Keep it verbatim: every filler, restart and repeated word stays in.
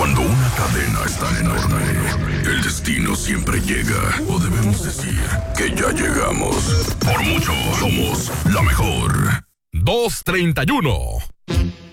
Cuando una cadena es tan enorme, el destino siempre llega. O debemos decir que ya llegamos. Por mucho, somos la mejor. dos treinta y uno.